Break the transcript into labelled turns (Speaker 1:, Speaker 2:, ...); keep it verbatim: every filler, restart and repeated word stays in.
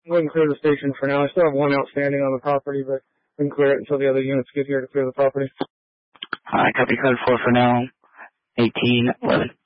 Speaker 1: Go ahead and clear the station for now. I still have one outstanding on the property, but we can clear it until the other units get here to clear the property.
Speaker 2: Alright, copy code four for now. eighteen eleven.